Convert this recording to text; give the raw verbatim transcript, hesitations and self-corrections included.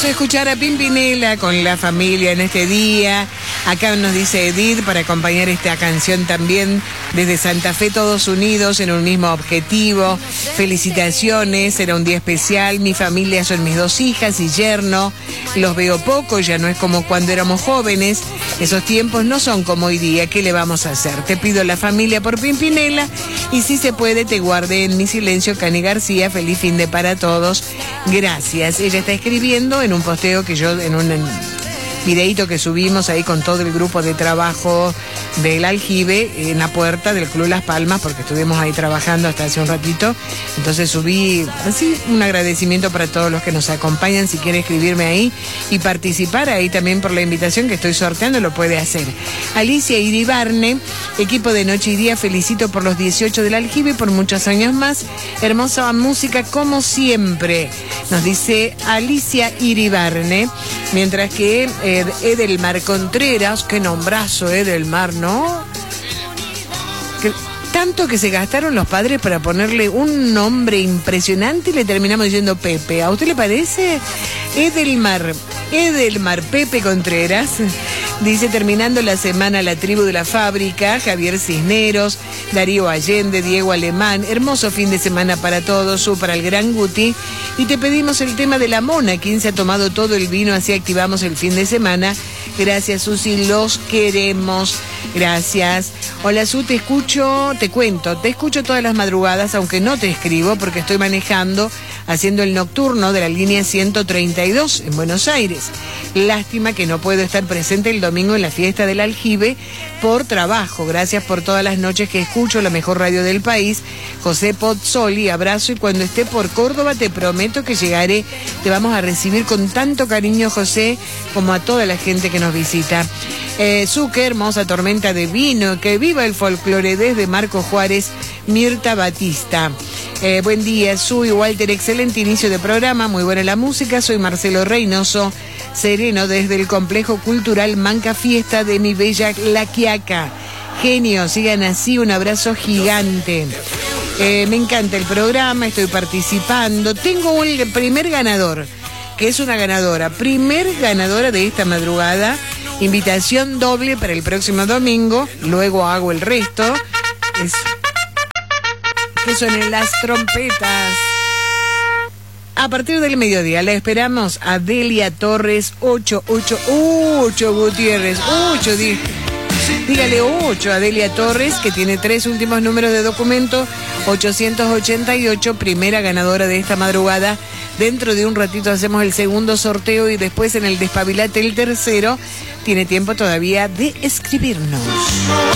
Vamos a escuchar a Pimpinela con la familia en este día. Acá nos dice Edith para acompañar esta canción también desde Santa Fe, todos unidos en un mismo objetivo. Felicitaciones, será un día especial. Mi familia son mis dos hijas y yerno. Los veo poco, ya no es como cuando éramos jóvenes. Esos tiempos no son como hoy día. ¿Qué le vamos a hacer? Te pido la familia por Pimpinela y si se puede te guardé en mi silencio. Cani García, feliz fin de para todos. Gracias. Ella está escribiendo en un posteo que yo, en un videíto que subimos ahí con todo el grupo de trabajo del Aljibe en la puerta del Club Las Palmas, porque estuvimos ahí trabajando hasta hace un ratito. Entonces subí así un agradecimiento para todos los que nos acompañan. Si quiere escribirme ahí y participar ahí también por la invitación que estoy sorteando, lo puede hacer. Alicia Iribarne, equipo de Noche y Día, felicito por los dieciocho del Aljibe, por muchos años más. Hermosa música como siempre, nos dice Alicia Iribarne. Mientras que eh, Edelmar Contreras, qué nombrazo Edelmar, ¿no? Que, tanto que se gastaron los padres para ponerle un nombre impresionante y le terminamos diciendo Pepe. ¿A usted le parece? Edelmar, Edelmar Pepe Contreras. Dice, terminando la semana, la tribu de la fábrica, Javier Cisneros, Darío Allende, Diego Alemán, hermoso fin de semana para todos, su para el gran Guti, y te pedimos el tema de la mona, quien se ha tomado todo el vino, así activamos el fin de semana. Gracias, Susi, los queremos. Gracias. Hola, Su, te escucho, te cuento, te escucho todas las madrugadas, aunque no te escribo porque estoy manejando, haciendo el nocturno de la línea ciento treinta y dos en Buenos Aires. Lástima que no puedo estar presente el domingo en la fiesta del Aljibe por trabajo. Gracias por todas las noches que escucho la mejor radio del país. José Pozzoli, abrazo, y cuando esté por Córdoba te prometo que llegaré. Te vamos a recibir con tanto cariño, José, como a toda la gente que nos visita. Eh, Su, qué hermosa tormenta de vino, que viva el folclore, desde Marco Juárez, Mirta Batista. Eh, buen día, Su y Walter, excelente inicio de programa, muy buena la música. Soy Marcelo Reynoso, sereno desde el Complejo Cultural Manca Fiesta de mi bella La Quiaca. Genio, sigan así, un abrazo gigante. Eh, me encanta el programa, estoy participando. Tengo el primer ganador, que es una ganadora, primer ganadora de esta madrugada. Invitación doble para el próximo domingo, luego hago el resto. Es... que suenen las trompetas. A partir del mediodía la esperamos a Delia Torres, ocho ocho ocho Gutiérrez, ocho, dí, dígale ocho a Delia Torres, que tiene tres últimos números de documento, ochocientos ochenta y ocho, primera ganadora de esta madrugada. Dentro de un ratito hacemos el segundo sorteo y después en el Despabilate el tercero. Tiene tiempo todavía de escribirnos.